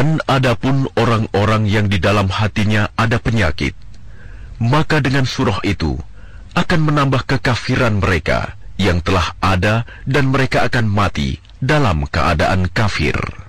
Dan adapun orang-orang yang di dalam hatinya ada penyakit, maka dengan surah itu akan menambah kekafiran mereka yang telah ada dan mereka akan mati dalam keadaan kafir.